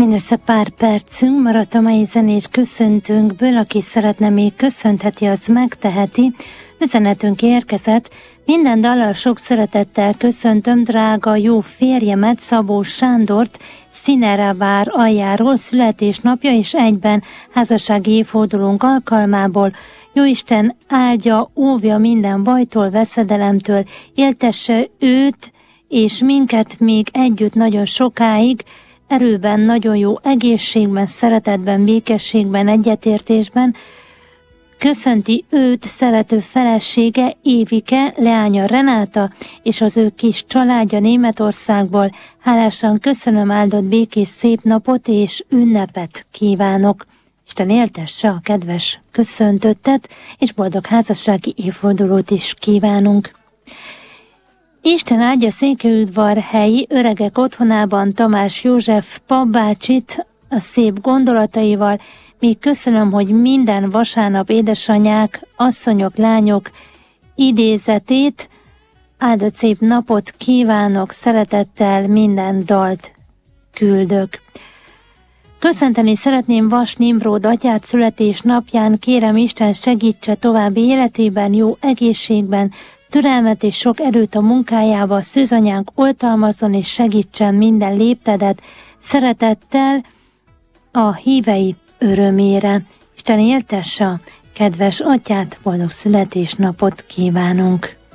Mindössze pár percünk maradt a mai zenés köszöntőnkből, aki szeretne még köszöntheti, az megteheti. Üzenetünk érkezett: minden dallal sok szeretettel köszöntöm drága jó férjemet, Szabó Sándort, Színeravár aljáról születésnapja és egyben házassági évfordulónk alkalmából. Jóisten áldja, óvja minden bajtól, veszedelemtől, éltesse őt és minket még együtt nagyon sokáig, erőben, nagyon jó egészségben, szeretetben, békességben, egyetértésben. Köszönti őt szerető felesége Évike, leánya Renáta és az ő kis családja Németországból. Hálásan köszönöm, áldott békés szép napot és ünnepet kívánok. Isten éltesse a kedves köszöntöttet, és boldog házassági évfordulót is kívánunk. Isten áldja Székelyudvarhelyi öregek otthonában Tamás József papbácsit a szép gondolataival. Még köszönöm, hogy minden vasárnap édesanyák, asszonyok, lányok idézetét, áldott szép napot kívánok, szeretettel minden dalt küldök. Köszönteni szeretném Vas Nimród atyát születésnapján, kérem Isten segítse további életében, jó egészségben, türelmet és sok erőt a munkájába, szűzanyánk oltalmazzon és segítsen minden léptedet, szeretettel a hívei örömére. Isten éltesse a kedves atyát, boldog születésnapot kívánunk!